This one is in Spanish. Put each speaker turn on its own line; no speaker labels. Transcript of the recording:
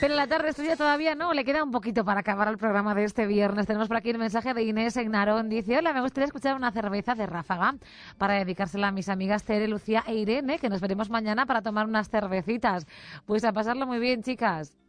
Pero la tarde suya todavía no, le queda un poquito para acabar el programa de este viernes. Tenemos por aquí el mensaje de Inés en Narón. Dice, hola, me gustaría escuchar una cerveza de Ráfaga para dedicársela a mis amigas Tere, Lucía e Irene, que nos veremos mañana para tomar unas cervecitas. Pues a pasarlo muy bien, chicas.